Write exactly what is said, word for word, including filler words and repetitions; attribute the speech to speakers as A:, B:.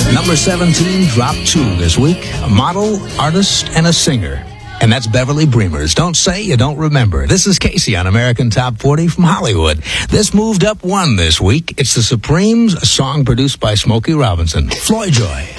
A: Number seventeen dropped two this week. A model, artist, and a singer. And that's Beverly Breamers. Don't say you don't remember. This is Casey on American Top forty from Hollywood. This moved up one this week. It's The Supremes, a song produced by Smokey Robinson. Floyd Joy.